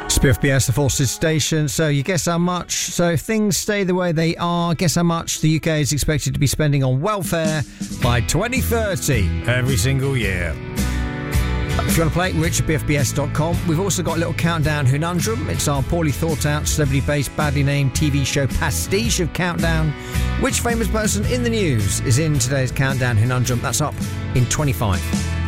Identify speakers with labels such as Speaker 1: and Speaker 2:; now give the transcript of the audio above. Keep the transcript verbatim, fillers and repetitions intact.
Speaker 1: B F B S, the Forces Station. So you guess how much? So if things stay the way they are, guess how much the U K is expected to be spending on welfare by twenty thirty every single year. If you want to play, rich at b f b s dot com. We've also got a little countdown conundrum. It's our poorly thought out, celebrity-based, badly named T V show pastiche of Countdown. Which famous person in the news is in today's countdown conundrum? That's up in twenty-five.